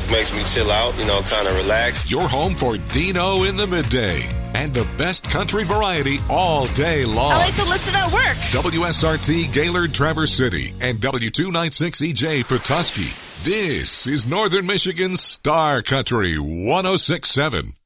Makes me chill out, kind of relax. Your home for Dino in the midday and the best country variety all day long. I like to listen at work. WSRT Gaylord Traverse City and W296EJ Petoskey. This is Northern Michigan's Star Country 106.7.